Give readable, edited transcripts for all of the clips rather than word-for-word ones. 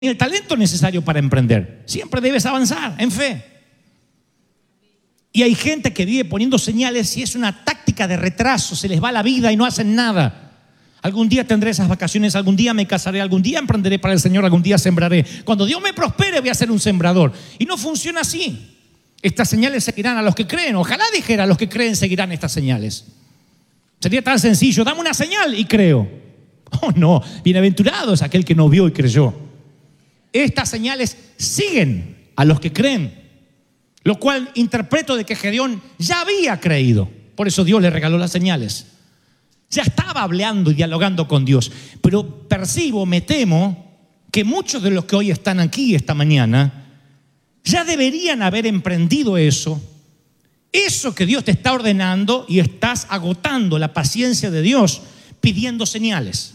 el talento necesario para emprender. Siempre debes avanzar en fe. Y hay gente que vive poniendo señales y es una táctica de retraso. Se les va la vida y no hacen nada. Algún día tendré esas vacaciones, algún día me casaré, algún día emprenderé para el Señor, algún día sembraré. Cuando Dios me prospere voy a ser un sembrador. Y no funciona así. Estas señales seguirán a los que creen. Ojalá dijera, a los que creen seguirán estas señales. Sería tan sencillo, dame una señal y creo. Oh no, bienaventurado es aquel que no vio y creyó. Estas señales siguen a los que creen, lo cual interpreto de que Gedeón ya había creído. Por eso Dios le regaló las señales. Ya estaba hablando y dialogando con Dios. Pero percibo, me temo, que muchos de los que hoy están aquí esta mañana ya deberían haber emprendido eso que Dios te está ordenando, y estás agotando la paciencia de Dios pidiendo señales,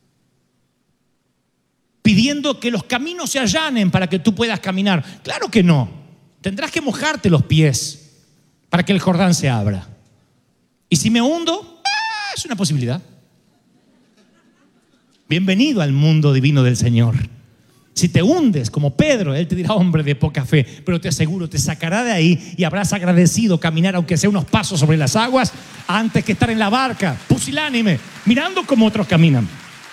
pidiendo que los caminos se allanen para que tú puedas caminar. Claro que no. Tendrás que mojarte los pies para que el Jordán se abra. Y si me hundo, es una posibilidad. Bienvenido al mundo divino del Señor. Si te hundes como Pedro, Él te dirá, hombre de poca fe, pero te aseguro, te sacará de ahí y habrás agradecido caminar aunque sea unos pasos sobre las aguas antes que estar en la barca, pusilánime, mirando como otros caminan.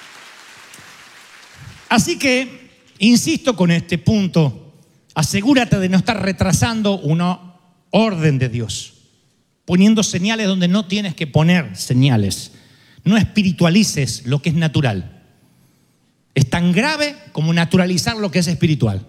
Así que, insisto con este punto, asegúrate de no estar retrasando una orden de Dios, poniendo señales donde no tienes que poner señales. No espiritualices lo que es natural. Es tan grave como naturalizar lo que es espiritual.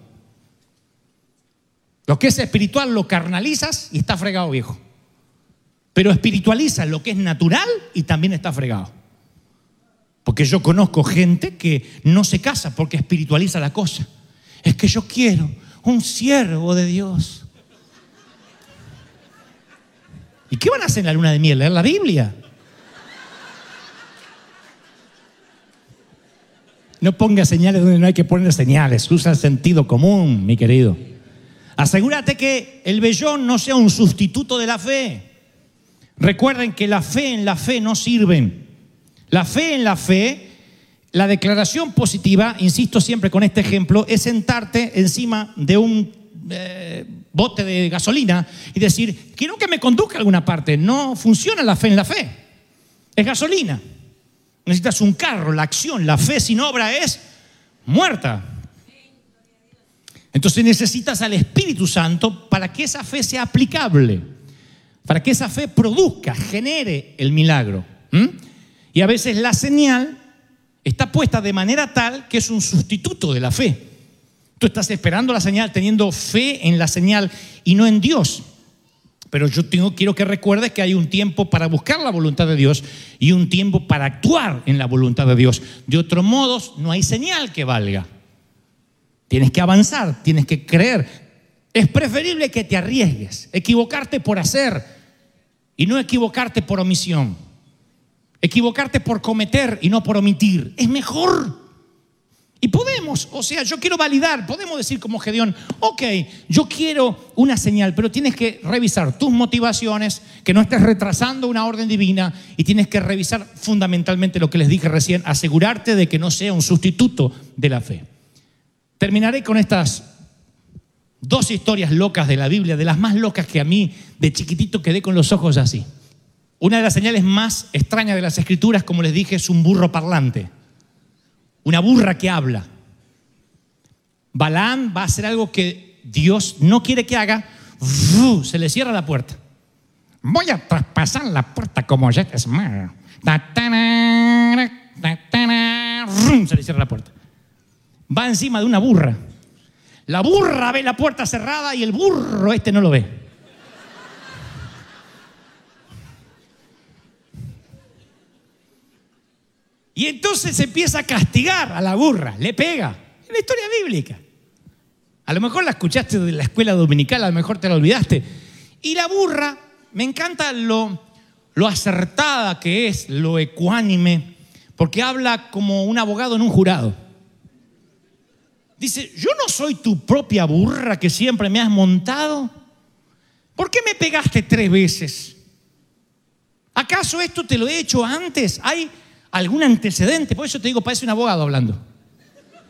Lo que es espiritual lo carnalizas y está fregado, viejo. Pero espiritualiza lo que es natural y también está fregado. Porque yo conozco gente que no se casa porque espiritualiza la cosa. Es que yo quiero un siervo de Dios. ¿Y qué van a hacer en la luna de miel? ¿Leer la Biblia? No pongas señales donde no hay que poner señales. Usa el sentido común, mi querido. Asegúrate que el vellón no sea un sustituto de la fe. Recuerden que la fe en la fe no sirven. La fe en la fe, la declaración positiva, insisto siempre con este ejemplo, es sentarte encima de un bote de gasolina y decir, quiero que me conduzca a alguna parte. No funciona la fe en la fe. Es gasolina. Necesitas un carro, la acción, la fe sin obra es muerta. Entonces necesitas al Espíritu Santo para que esa fe sea aplicable, para que esa fe produzca, genere el milagro. Y a veces la señal está puesta de manera tal que es un sustituto de la fe. Tú estás esperando la señal, teniendo fe en la señal y no en Dios. Pero quiero que recuerdes que hay un tiempo para buscar la voluntad de Dios y un tiempo para actuar en la voluntad de Dios. De otro modo, no hay señal que valga. Tienes que avanzar, tienes que creer. Es preferible que te arriesgues, equivocarte por hacer y no equivocarte por omisión. Equivocarte por cometer y no por omitir. Es mejor. Y podemos, yo quiero validar, podemos decir como Gedeón, ok, yo quiero una señal, pero tienes que revisar tus motivaciones, que no estés retrasando una orden divina, y tienes que revisar fundamentalmente lo que les dije recién, asegurarte de que no sea un sustituto de la fe. Terminaré con estas dos historias locas de la Biblia, de las más locas que a mí de chiquitito quedé con los ojos así. Una de las señales más extrañas de las Escrituras, como les dije, es un burro parlante. Una burra que habla. Balaam va a hacer algo que Dios no quiere que haga. Se le cierra la puerta. Voy a traspasar la puerta como Jet Smart. Se le cierra la puerta. Va encima de una burra. La burra ve la puerta cerrada y el burro no lo ve. Y entonces empieza a castigar a la burra, le pega. Es una historia bíblica. A lo mejor la escuchaste de la escuela dominical, a lo mejor te la olvidaste. Y la burra, me encanta lo acertada que es, lo ecuánime, porque habla como un abogado en un jurado. Dice, yo no soy tu propia burra que siempre me has montado. ¿Por qué me pegaste 3 veces? ¿Acaso esto te lo he hecho antes? ¿Hay algún antecedente? Por eso te digo, parece un abogado hablando.